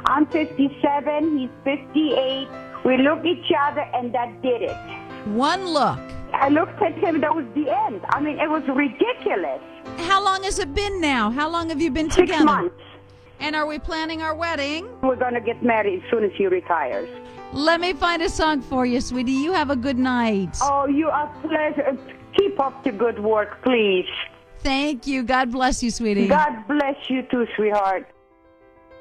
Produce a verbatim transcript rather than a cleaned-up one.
I'm fifty-seven, he's fifty-eight. We looked at each other, and that did it. One look. I looked at him, that was the end. I mean, it was ridiculous. How long has it been now? How long have you been Six together? months. And are we planning our wedding? We're going to get married as soon as he retires. Let me find a song for you, sweetie. You have a good night. Oh, you are pleasure. Keep up the good work, please. Thank you. God bless you, sweetie. God bless you too, sweetheart.